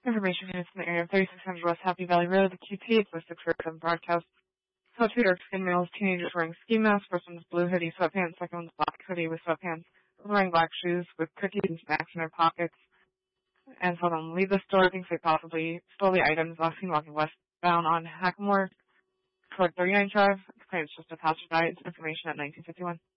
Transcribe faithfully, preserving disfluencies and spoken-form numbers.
Information units in the area of thirty-six hundred West Happy Valley Road, the Q T, it's the six four seven broadcast. So two dark skin males, teenagers wearing ski masks, first one's blue hoodie, sweatpants, second one's black hoodie with sweatpants, wearing black shoes with cookies and snacks in their pockets, and saw them leave the store. Thinks they possibly stole the items, last seen walking westbound on Hackamore toward thirty-nine Drive. Claims just a passerby. It's information at nineteen fifty-one.